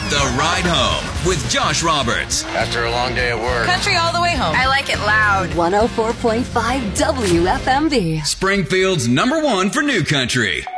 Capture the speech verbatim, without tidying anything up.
The Ride Home with Josh Roberts. After a long day at work. Country all the way home. I like it loud. one oh four point five W F M B. Springfield's number one for new country.